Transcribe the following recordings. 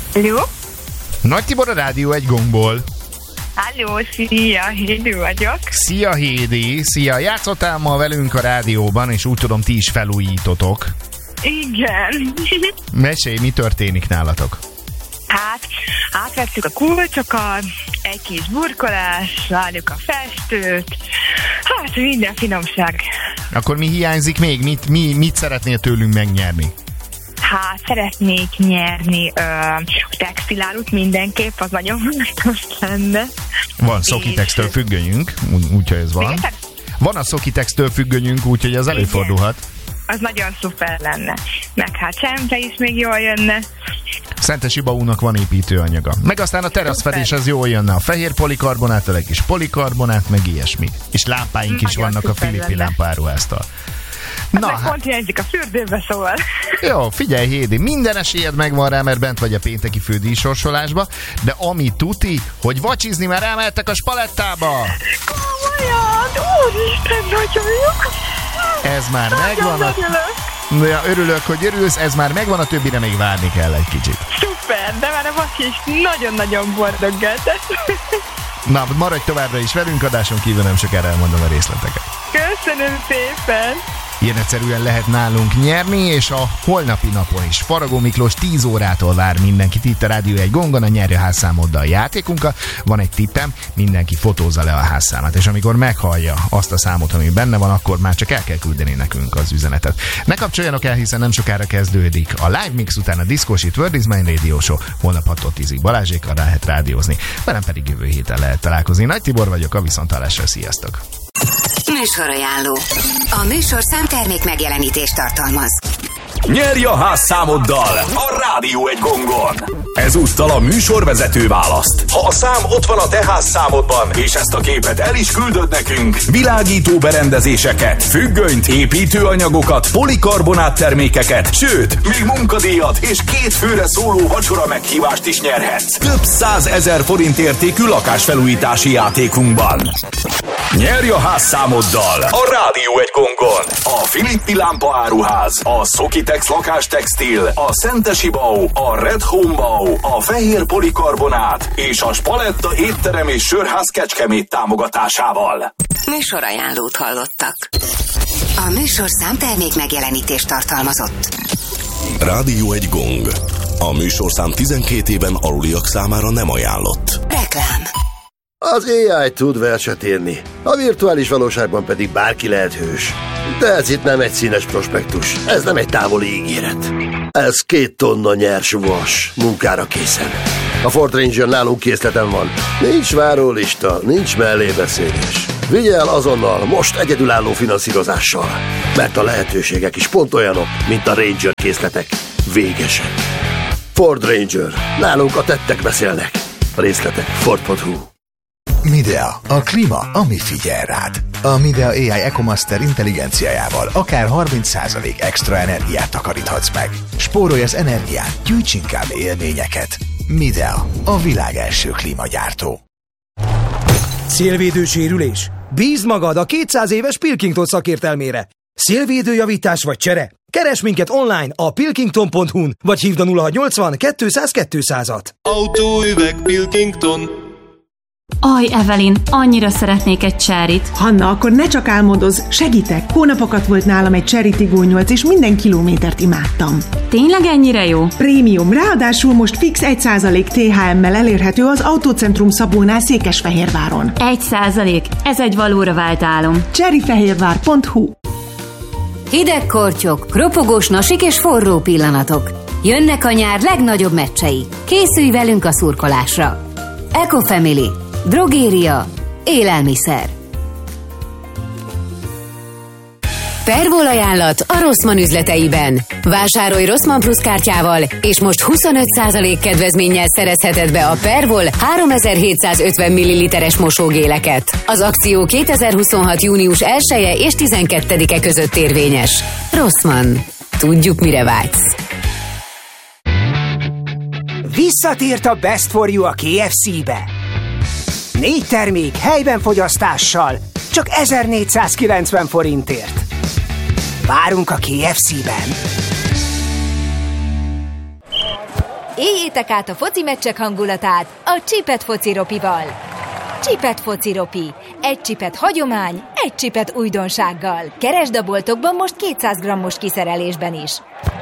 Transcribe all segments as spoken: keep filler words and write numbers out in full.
Jó? Nagy Tibor a Rádió egy gongból. Halló, szia, Hédi vagyok. Szia Hédi, szia. Játszottál ma velünk a rádióban, és úgy tudom, ti is felújítotok. Igen. Mesélj, mi történik nálatok? Hát, átvettük a kulcsokat, egy kis burkolás, várjuk a festőt, hát minden finomság. Akkor mi hiányzik még? Mit, mi, mit szeretnél tőlünk megnyerni? Hát, szeretnék nyerni ö, textilárut mindenképp, az nagyon fontos lenne. Van Szokitextől függönyünk, úgyhogy ez van. Még Van a Szokitextől függönyünk, úgyhogy az előfordulhat. Az nagyon szuper lenne. Meg hát csempe is még jól jönne. Szentesi Baúnak van építőanyaga. Meg aztán a teraszfedés az jól jönne. A fehér polikarbonát, a kis polikarbonát, meg ilyesmi. És lámpáink is vannak a Filippi lámpáruháztól. Hát meg pont hiányzik a fürdőbe, szóval. Jó, figyelj Hédi, minden esélyed megvan rá, mert bent vagy a pénteki fődíjsorsolásba, de ami tuti, hogy vacsizni már elmehettek a Spalettába. Komolyan, úristen, nagyon jó. Ez már nagyon megvan. A... Ja, örülök, hogy örülsz, ez már megvan, a többire még várni kell egy kicsit. Szuper, de már a vacsi is nagyon-nagyon boldoggáltat. Na, maradj továbbra is velünk, adáson kívül nem sokára elmondom a részleteket. Köszönöm szépen! Ilyen egyszerűen lehet nálunk nyerni, és a holnapi napon is. Faragó Miklós tíz órától vár mindenkit itt a Rádió egy gongon, a nyerj a házszámoddal játékunkkal. Van egy tippem, mindenki fotózza le a házszámát, és amikor meghallja azt a számot, ami benne van, akkor már csak el kell küldeni nekünk az üzenetet. Ne kapcsoljanak el, hiszen nem sokára kezdődik a live mix, után a Discosit World is Mine Radio Show, holnap hattól tízig Balázsékkal lehet rádiózni, velem pedig jövő héten lehet találkozni. Nagy Tibor vagyok, a viszonthallásra, sziasztok! Műsorajánló. A műsorszám termék megjelenítést tartalmaz. Nyerj a házszámoddal a Rádió egy gongon! Ezúttal a műsorvezető választ. Ha a szám ott van a te házszámodban, és ezt a képet el is küldöd nekünk, világító berendezéseket, függönyt, építőanyagokat, polikarbonát termékeket, sőt, még munkadíjat és két főre szóló vacsora meghívást is nyerhetsz. Több százezer forint értékű lakásfelújítási játékunkban. Nyerj a házszámoddal a Rádió egy gongon! A Filippi lámpaáruház, a Szokitex lakástextil, a Szentesi Bau, a Red Home Bau, a Fehér Polikarbonát és a Spaletta étterem és sörház Kecskemét támogatásával. Műsorajánlót hallottak. A műsorszám termék megjelenítést tartalmazott. Rádió egy gong. A műsorszám tizenkét éven aluliak számára nem ajánlott. Reklám. Az á i tud verset írni, a virtuális valóságban pedig bárki lehet hős. De ez itt nem egy színes prospektus, ez nem egy távoli ígéret. Ez két tonna nyers vas, munkára készen. A Ford Ranger nálunk készleten van. Nincs várólista, nincs mellébeszélés. Vigye el azonnal, most egyedülálló finanszírozással. Mert a lehetőségek is pont olyanok, mint a Ranger készletek. Végesek. Ford Ranger. Nálunk a tettek beszélnek. A részletek Ford pont hu. Midea, a klíma, ami figyel rád. A Midea á i EcoMaster intelligenciájával akár harminc százalék extra energiát takaríthatsz meg. Spórolj az energián, gyűjts inkább élményeket. Midea, a világ első klímagyártó. Szélvédősérülés? Bízd magad a kétszáz éves Pilkington szakértelmére. Szélvédőjavítás vagy csere? Keresd minket online a pilkington pont hu-n, vagy hívd a nulla hatszáznyolcvan kétszáz kétszázat. Autóüveg Pilkington. Aj, Evelyn, annyira szeretnék egy cserit. Hanna, akkor ne csak álmodozz, segítek. Hónapokat volt nálam egy Cherry Tiggo nyolc, és minden kilométert imádtam. Tényleg ennyire jó? Prémium, ráadásul most fix egy százalék té há emmel elérhető az Autócentrum Szabónál Székesfehérváron. Egy százalék, ez egy valóra vált álom. cherryfehérvár pont hu. Hideg kortyok, ropogós nasik és forró pillanatok. Jönnek a nyár legnagyobb meccsei. Készülj velünk a szurkolásra. Ecofamily. Drogéria. Élelmiszer. Pervol ajánlat a Rossmann üzleteiben. Vásárolj Rossmann Plus kártyával, és most huszonöt százalék kedvezménnyel szerezheted be a Pervol háromezer-hétszázötven milliliteres mosógéleket. Az akció kétezer-huszonhat június elseje és tizenkettedike között érvényes. Rossmann. Tudjuk, mire vágysz. Visszatért a Best for You a ká ef cé-be. Négy termék helyben fogyasztással, csak ezernégyszázkilencven forintért. Várunk a ká ef cé-ben. Éljétek át a foci meccsek hangulatát a Csipet Foci Ropival. Csipet Foci Ropi. Egy csipet hagyomány, egy csipet újdonsággal. Keresd a boltokban most kétszáz grammos kiszerelésben is.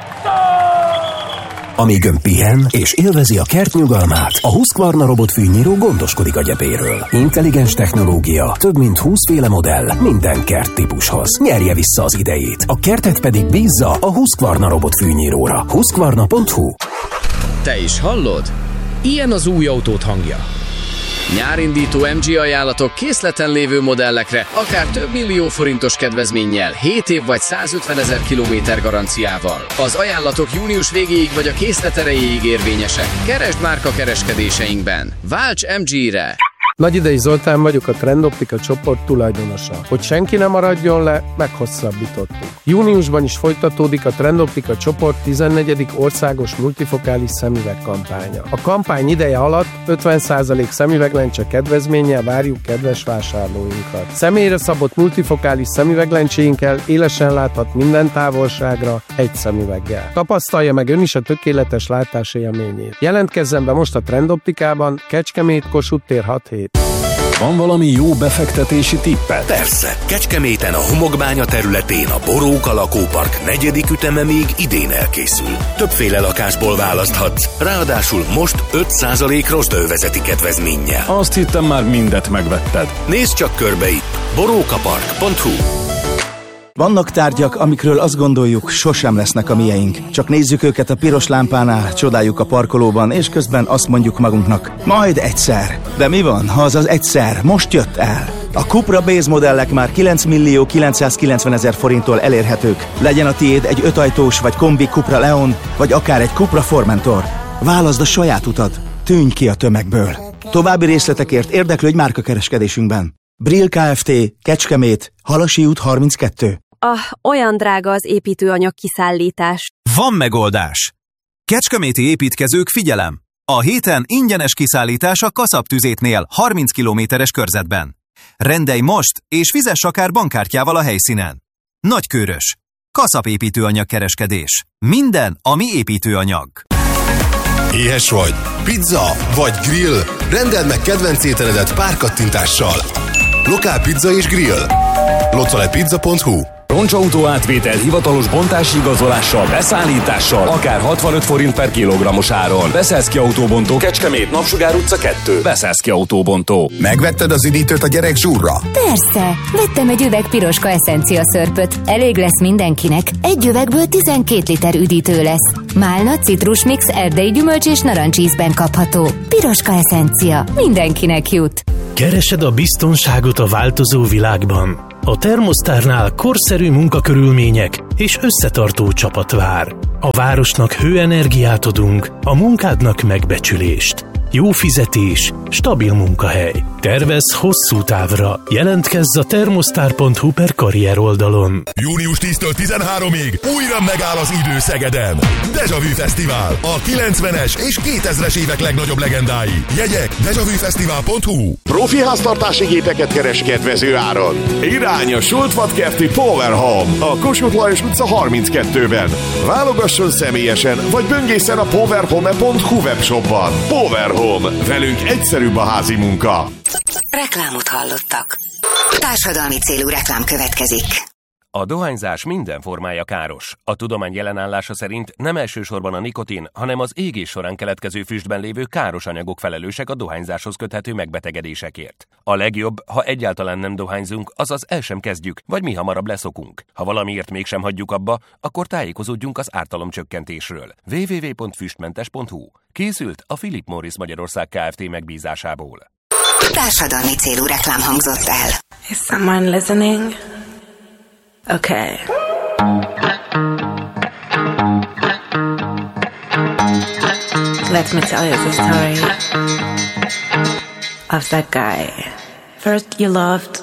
Amíg ön pihen és élvezi a kert nyugalmát, a Husqvarna robotfűnyíró gondoskodik a gyepéről. Intelligens technológia, több mint húsz féle modell, minden kert típushoz. Nyerje vissza az idejét, a kertet pedig bízza a Husqvarna robotfűnyíróra. Husqvarna pont hu. Te is hallod? Ilyen az új autód hangja. Nyárindító em gé ajánlatok készleten lévő modellekre, akár több millió forintos kedvezménnyel, hét év vagy százötvenezer kilométer garanciával. Az ajánlatok június végéig vagy a készlet erejéig érvényesek. Keresd márka kereskedéseinkben. Válts em gére! Nagyidei Zoltán vagyok, a Trendoptika csoport tulajdonosa. Hogy senki ne maradjon le, meghosszabbítottuk. Júniusban is folytatódik a Trendoptika csoport tizennegyedik országos multifokális szemüveg kampánya. A kampány ideje alatt ötven százalék szemüveglencse kedvezménnyel várjuk kedves vásárlóinkat. Személyre szabott multifokális szemüveglencséinkkel élesen láthat minden távolságra egy szemüveggel. Tapasztalja meg ön is a tökéletes látás élményét. Jelentkezzen be most a Trendoptikában, Kecskemét, Kossuth tér hat hét. Van valami jó befektetési tippet? Persze. Kecskeméten a Homokbánya területén a Boróka lakópark negyedik üteme még idén elkészül. Többféle lakásból választhatsz, ráadásul most öt százalék rozsdaövezeti kedvezménnyel. Azt hittem, már mindet megvetted. Nézd csak körbe itt. borókapark pont hu. Vannak tárgyak, amikről azt gondoljuk, sosem lesznek a mieink. Csak nézzük őket a piros lámpánál, csodáljuk a parkolóban, és közben azt mondjuk magunknak, majd egyszer. De mi van, ha az az egyszer most jött el? A Cupra Base modellek már kilenc millió kilencszázkilencvenezer forinttól elérhetők. Legyen a tiéd egy ötajtós vagy kombi Cupra Leon, vagy akár egy Cupra Formentor. Válaszd a saját utat, tűnj ki a tömegből. További részletekért érdeklődj márkakereskedésünkben. Brill Kft. Kecskemét, Halasi út harminckettő. Ah, olyan drága az építőanyag kiszállítás. Van megoldás! Kecskeméti építkezők, figyelem! A héten ingyenes kiszállítás a Kaszab-tüzétnél harminc kilométeres körzetben. Rendelj most, és fizess akár bankkártyával a helyszínen. Nagykőrös. Kaszab építőanyag kereskedés. Minden, ami építőanyag. Éhes vagy? Pizza vagy grill? Rendeld meg kedvenc ételedet pár kattintással. Lokál pizza és grill. localepizza pont hu. Roncsautó átvétel hivatalos bontási igazolással, beszállítással, akár hatvanöt forint per kilogrammos áron. Beszélszki Autóbontó, Kecskemét, Napsugár utca kettő. Beszélszki Autóbontó. Megvetted az üdítőt a gyerek zsúrra? Persze, vettem egy üveg piroska eszencia szörpöt. Elég lesz mindenkinek. Egy üvegből tizenkét liter üdítő lesz. Málna, citrusmix, erdei gyümölcs és narancsízben kapható. Piroska eszencia. Mindenkinek jut. Keresed a biztonságot a változó világban. A Termosztárnál korszerű munkakörülmények és összetartó csapat vár. A városnak hőenergiát adunk, a munkádnak megbecsülést. Jó fizetés, stabil munkahely. Tervezz hosszú távra. Jelentkezz a termosztár pont hu per karrier oldalon. június tíztől tizenháromig újra megáll az idő Szegeden. Deja Vu Fesztivál. A kilencvenes és kétezres évek legnagyobb legendái. Jegyek deja vu fesztivál pont hu. Profi háztartási gépeket keres kedvező áron. Irány a Sultvatkerti Power Home a Kossuth Lajos utca harminckettőben. Válogasson személyesen, vagy böngészen a powerhome pont hu webshopban. Power Home. Velünk egyszerűbb a házi munka. Reklámot hallottak. Társadalmi célú reklám következik. A dohányzás minden formája káros. A tudomány jelenállása szerint nem elsősorban a nikotin, hanem az égés során keletkező füstben lévő káros anyagok felelősek a dohányzáshoz köthető megbetegedésekért. A legjobb, ha egyáltalán nem dohányzunk, azaz el sem kezdjük, vagy mi hamarabb leszokunk. Ha valamiért mégsem hagyjuk abba, akkor tájékozódjunk az ártalomcsökkentésről. double-u double-u double-u pont füstmentes pont hu. Készült a Philip Morris Magyarország Kft. Megbízásából. Társadalmi célú reklám hangzott el. Is someone listening? Okay. Let me tell you the story of that guy. First you loved,